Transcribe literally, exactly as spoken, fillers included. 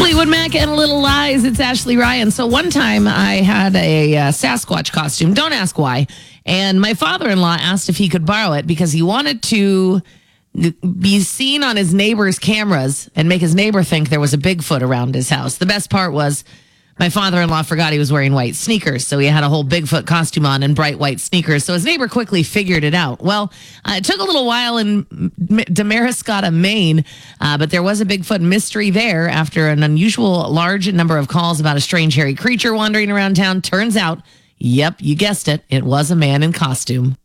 Fleetwood Mac and Little Lies. It's Ashley Ryan. So one time I had a uh, Sasquatch costume. Don't ask why. And my father-in-law asked if he could borrow it because he wanted to be seen on his neighbor's cameras and make his neighbor think there was a Bigfoot around his house. The best part was my father-in-law forgot he was wearing white sneakers, so he had a whole Bigfoot costume on and bright white sneakers. So his neighbor quickly figured it out. Well, uh, it took a little while in Damariscotta, Maine, uh, but there was a Bigfoot mystery there after an unusual large number of calls about a strange hairy creature wandering around town. Turns out, yep, you guessed it, it was a man in costume.